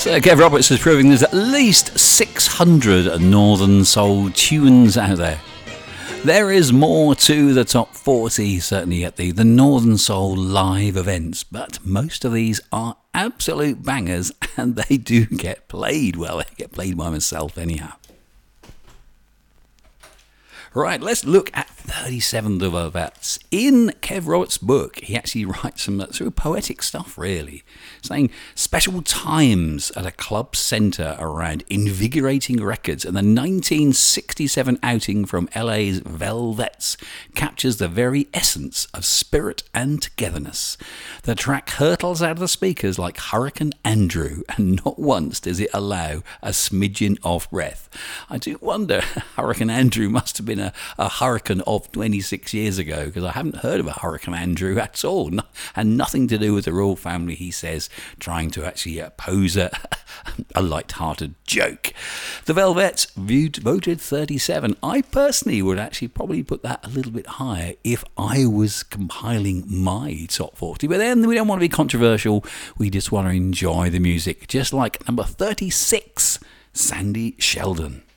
So Kev Roberts is proving there's at least 600 Northern Soul tunes out there. There is more to the top 40, certainly at the Northern Soul live events, but most of these are absolute bangers and they do get played. Well, they get played by myself anyhow. Right, let's look at 37 The Velvets. In Kev Roberts' book, he actually writes some sort of poetic stuff, really, saying special times at a club centre around invigorating records, and the 1967 outing from LA's Velvets captures the very essence of spirit and togetherness. The track hurtles out of the speakers like Hurricane Andrew, and not once does it allow a smidgen of breath. I do wonder, Hurricane Andrew must have been a hurricane of 26 years ago, because I haven't heard of a Hurricane Andrew at all, and nothing to do with the royal family, he says, trying to actually pose a light-hearted joke. The Velvets voted 37. I personally would actually probably put that a little bit higher if I was compiling my top 40, but then we don't want to be controversial, we just want to enjoy the music, just like number 36, Sandy Sheldon.